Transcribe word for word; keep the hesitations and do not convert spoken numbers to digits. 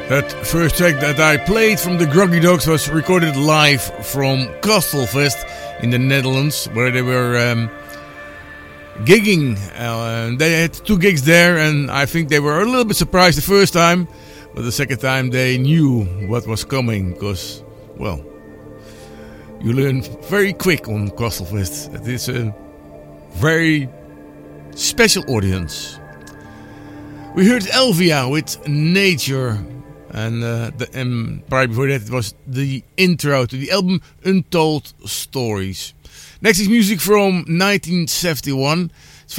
That first track that I played from the Groggy Dogs was recorded live from Kastelfest in the Netherlands, where they were um, gigging. Uh, they had two gigs there, and I think they were a little bit surprised the first time, but the second time they knew what was coming, because, well, you learn very quick on Kastelfest. It is a very special audience. We heard Elvia with Nature. And, uh, the, and right before that it was the intro to the album Untold Stories. Next is music from nineteen seventy-one.